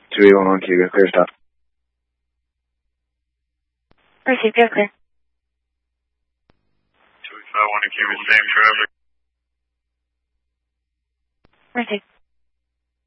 2811 Cuba, clear stop. Received, go clear. 2851 Cuba, same traffic. Received.